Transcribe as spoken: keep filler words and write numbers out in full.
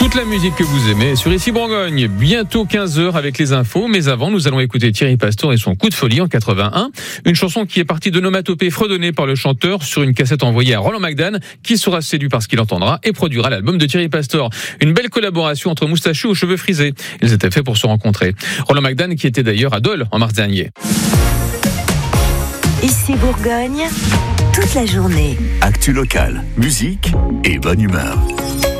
Toute la musique que vous aimez sur Ici Bourgogne. Bientôt quinze heures avec les infos, mais avant, nous allons écouter Thierry Pastor et son Coup de folie en quatre-vingt-un. Une chanson qui est partie d'onomatopées fredonnées par le chanteur sur une cassette envoyée à Roland McDan, qui sera séduit par ce qu'il entendra et produira l'album de Thierry Pastor. Une belle collaboration entre moustachus aux cheveux frisés. Ils étaient faits pour se rencontrer. Roland McDan qui était d'ailleurs à Dole en mars dernier. Ici Bourgogne, toute la journée. Actu locale, musique et bonne humeur.